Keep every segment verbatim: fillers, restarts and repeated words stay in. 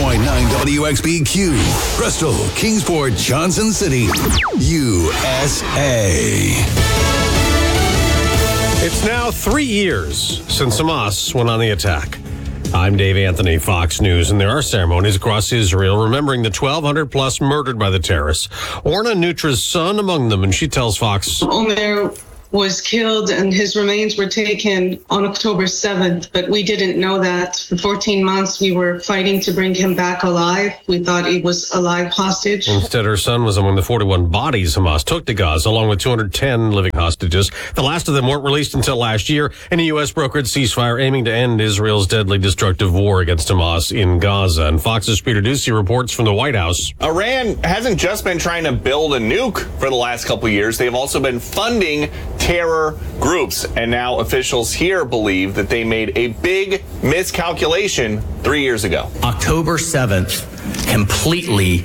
point nine W X B Q, Bristol, Kingsport, Johnson City, U S A. It's now three years since Hamas went on the attack. I'm Dave Anthony, Fox News, and there are ceremonies across Israel remembering the twelve hundred plus murdered by the terrorists. Orna Nutra's son among them, and she tells Fox. Omer was killed and his remains were taken on October seventh, but we didn't know that. For fourteen months, we were fighting to bring him back alive. We thought he was a live hostage. Instead, her son was among the forty-one bodies Hamas took to Gaza, along with two hundred ten living hostages. The last of them weren't released until last year in a U S brokered ceasefire aiming to end Israel's deadly destructive war against Hamas in Gaza. And Fox's Peter Doocy reports from the White House. Iran hasn't just been trying to build a nuke for the last couple of years. They've also been funding terror groups. And now officials here believe that they made a big miscalculation three years ago. October seventh completely,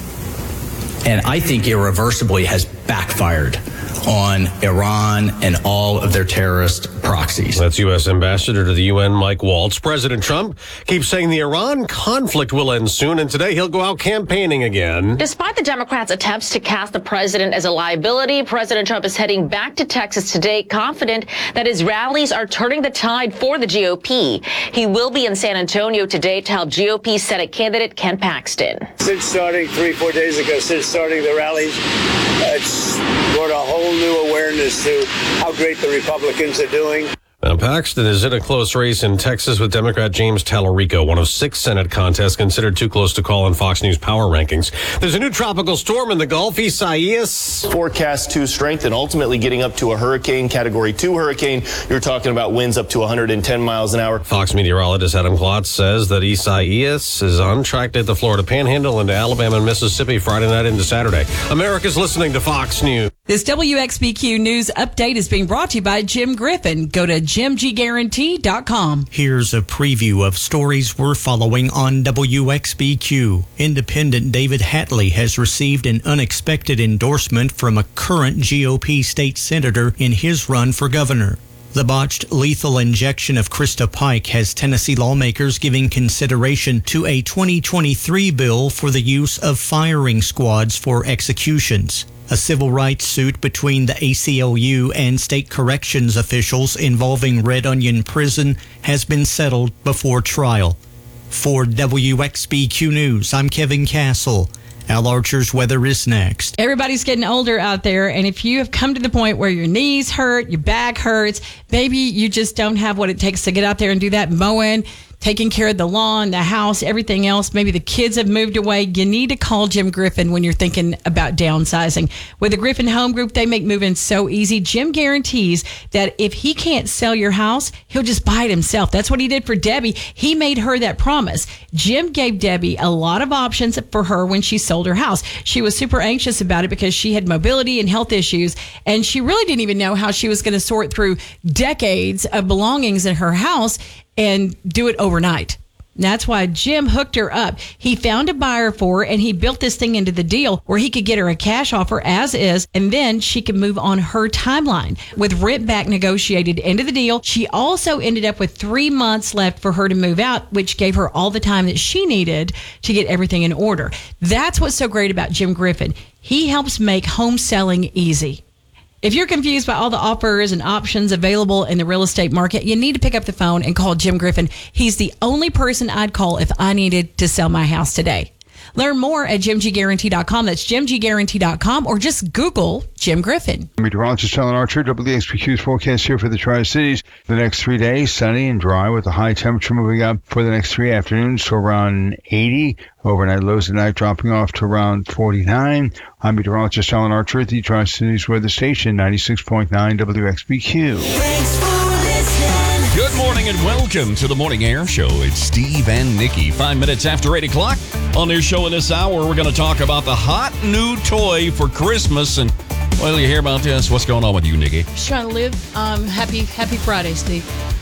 and I think irreversibly, has backfired on Iran and all of their terrorist proxies. That's U S Ambassador to the U N, Mike Waltz. President Trump keeps saying the Iran conflict will end soon, and today he'll go out campaigning again. Despite the Democrats' attempts to cast the president as a liability, President Trump is heading back to Texas today, confident that his rallies are turning the tide for the G O P. He will be in San Antonio today to help G O P Senate candidate Ken Paxton. Since starting three, four days ago, since starting the rallies, uh, it's brought a whole new awareness to how great the Republicans are doing. Now, Paxton is in a close race in Texas with Democrat James Tallarico, one of six Senate contests considered too close to call in Fox News power rankings. There's a new tropical storm in the Gulf, Isaias. Forecast to strengthen, ultimately getting up to a hurricane, category two hurricane. You're talking about winds up to one hundred ten miles an hour. Fox meteorologist Adam Klotz says that Isaias is on track to hit the Florida Panhandle into Alabama and Mississippi Friday night into Saturday. America's listening to Fox News. This W X B Q News update is being brought to you by Jim Griffin. Go to jim g guarantee dot com. Here's a preview of stories we're following on W X B Q. Independent David Hatley has received an unexpected endorsement from a current G O P state senator in his run for governor. The botched lethal injection of Krista Pike has Tennessee lawmakers giving consideration to a twenty twenty-three bill for the use of firing squads for executions. A civil rights suit between the A C L U and state corrections officials involving Red Onion Prison has been settled before trial. For W X B Q News, I'm Kevin Castle. Al Archer's weather is next. Everybody's getting older out there, and if you have come to the point where your knees hurt, your back hurts, maybe you just don't have what it takes to get out there and do that mowing, taking care of the lawn, the house, everything else. Maybe the kids have moved away. You need to call Jim Griffin when you're thinking about downsizing. With the Griffin Home Group, they make moving so easy. Jim guarantees that if he can't sell your house, he'll just buy it himself. That's what he did for Debbie. He made her that promise. Jim gave Debbie a lot of options for her when she sold her house. She was super anxious about it because she had mobility and health issues, and she really didn't even know how she was going to sort through decades of belongings in her house and do it overnight. That's why Jim hooked her up. He found a buyer for her, and he built this thing into the deal where he could get her a cash offer as is, and then she could move on her timeline. With rent back negotiated into the deal, she also ended up with three months left for her to move out, which gave her all the time that she needed to get everything in order. That's what's so great about Jim Griffin. He helps make home selling easy. If you're confused by all the offers and options available in the real estate market, you need to pick up the phone and call Jim Griffin. He's the only person I'd call if I needed to sell my house today. Learn more at jim g guarantee dot com. That's jim g guarantee dot com, or just Google Jim Griffin. Meteorologist Alan Archer, W X B Q's forecast here for the Tri-Cities. The next three days, sunny and dry with a high temperature moving up for the next three afternoons to around eighty. Overnight lows at night dropping off to around forty-nine. I'm meteorologist Alan Archer at the Tri-Cities Weather Station, ninety-six point nine W X B Q. Thanks for listening. Good morning and welcome to the Morning Air Show. It's Steve and Nikki. Five minutes after eight o'clock. On their show in this hour, we're going to talk about the hot new toy for Christmas. And, well, you hear about this. What's going on with you, Nikki? Just trying to live. Um, happy, happy Friday, Steve.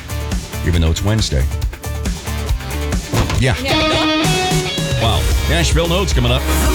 Even though it's Wednesday. Yeah. Yeah. Wow. Nashville Notes coming up.